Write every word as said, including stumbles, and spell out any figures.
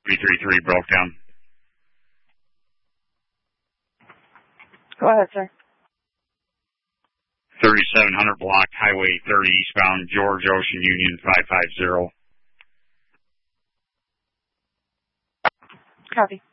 three three three broke down. Go ahead, sir. thirty-seven hundred block, Highway thirty eastbound, George Ocean Union five five zero. Copy.